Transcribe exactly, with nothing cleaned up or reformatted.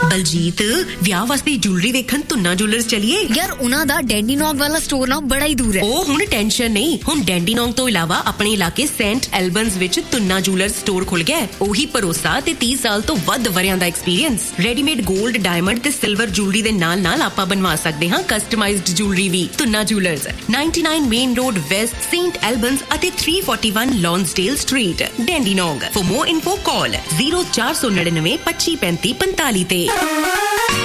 ਬਲਜੀਤ ਵਿਆਹ ਵਾਸਤੇ ਜੁਐਲਰੀ ਵੇਖਣ ਤੁੰਨਾ ਜੁਐਲਰਸ ਚਲੀਏ ਯਾਰ ਉਹਨਾਂ ਦਾ ਡੈਂਡੀਨੋਂਗ ਵਾਲਾ ਸਟੋਰ ਨਾ ਬੜਾ ਹੀ ਦੂਰ ਹੈ ਉਹ ਹੁਣ ਟੈਨਸ਼ਨ ਨਹੀਂ ਹੁਣ ਡੈਂਡੀਨੋਂਗ ਤੋਂ ਇਲਾਵਾ ਆਪਣੇ ਇਲਾਕੇ ਸੈਂਟ ਐਲਬਨਸ ਵਿੱਚ ਤੁੰਨਾ ਜੁਐਲਰਸ ਸਟੋਰ ਖੁੱਲ ਗਿਆ ਉਹੀ ਭਰੋਸਾ ਤੇ ਤੀਹ ਸਾਲ ਤੋਂ ਵੱਧ ਵਰਿਆਂ ਦਾ ਐਕਸਪੀਰੀਅੰਸ ਰੈਡੀਮੇਡ 골ਡ ਡਾਇਮੰਡ ਤੇ ਸਿਲਵਰ ਜੁਐਲਰੀ ਦੇ ਨਾਲ ਨਾਲ ਆਪਾਂ ਬਣਵਾ ਸਕਦੇ ਹਾਂ ਕਸਟਮਾਈਜ਼ਡ ਜੁਐਲਰੀ ਵੀ tuna jewellers ninety-nine main road West Saint ਐਲਬਨਸ ਅਤੇ three forty-one ਲੌਂਸਡੇਲ street ਡੈਂਡੀਨੋਂਗ for more info call zero four nine nine twenty-five thirty-five forty-five ਤੇ